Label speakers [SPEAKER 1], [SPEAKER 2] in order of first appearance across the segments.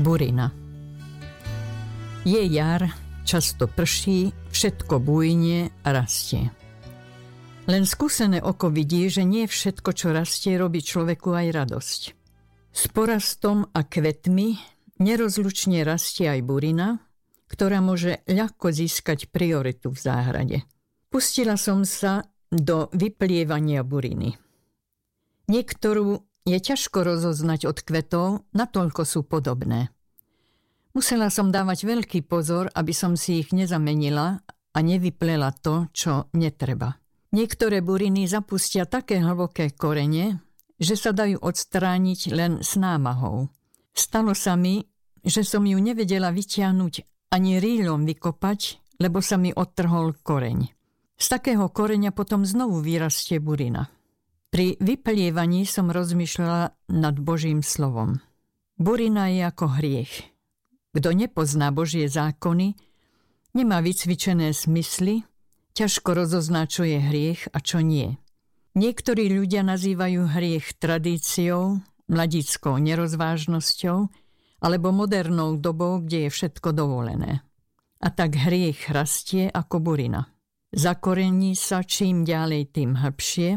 [SPEAKER 1] Burina. Je jar, často prší, všetko bujne a rastie. Len skúsené oko vidí, že nie všetko, čo rastie, robí človeku aj radosť. S porastom a kvetmi nerozlučne rastie aj burina, ktorá môže ľahko získať prioritu v záhrade. Pustila som sa do vyplievania buriny. Niektorú je ťažko rozoznať od kvetov, natoľko sú podobné. Musela som dávať veľký pozor, aby som si ich nezamenila a nevyplela to, čo netreba. Niektoré buriny zapustia také hlboké korene, že sa dajú odstrániť len s námahou. Stalo sa mi, že som ju nevedela vytiahnuť ani rýľom vykopať, lebo sa mi odtrhol koreň. Z takého koreňa potom znovu vyrastie burina. Pri vyplievaní som rozmýšľala nad Božím slovom. Burina je ako hriech. Kto nepozná Božie zákony, nemá vycvičené zmysly, ťažko rozozná, čo je hriech a čo nie. Niektorí ľudia nazývajú hriech tradíciou, mladíckou nerozvážnosťou alebo modernou dobou, kde je všetko dovolené. A tak hriech rastie ako burina. Zakorení sa čím ďalej, tým hlbšie,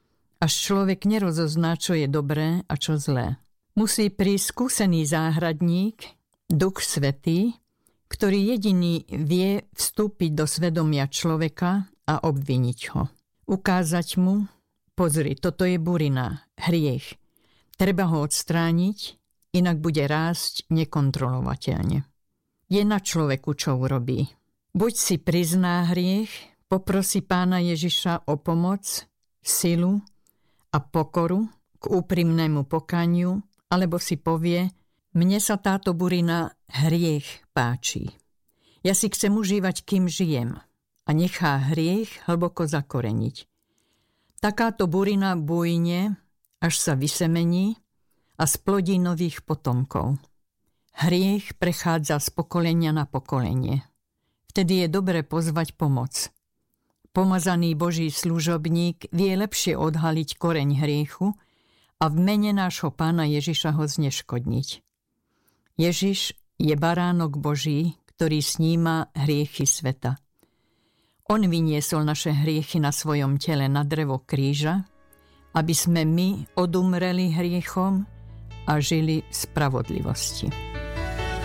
[SPEAKER 1] až človek nerozozná, čo je dobré a čo zlé. Musí prísť skúsený záhradník, Duch Svätý, ktorý jediný vie vstúpiť do svedomia človeka a obviniť ho. Ukázať mu, pozri, toto je burina, hriech. Treba ho odstrániť, inak bude rásť nekontrolovateľne. Je na človeku, čo urobí. Buď si prizná hriech, poprosí Pána Ježiša o pomoc, silu a pokoru k úprimnému pokaniu, alebo si povie, mne sa táto burina hriech páči. Ja si chcem užívať, kým žijem a nechá hriech hlboko zakoreniť. Takáto burina bujne, až sa vysemení a splodí nových potomkov. Hriech prechádza z pokolenia na pokolenie. Vtedy je dobre pozvať pomoc. Pomazaný Boží služobník vie lepšie odhaliť koreň hriechu a v mene nášho Pána Ježiša ho zneškodniť. Ježiš je baránok Boží, ktorý sníma hriechy sveta. On vyniesol naše hriechy na svojom tele na drevo kríža, aby sme my odumreli hriechom a žili v spravodlivosti.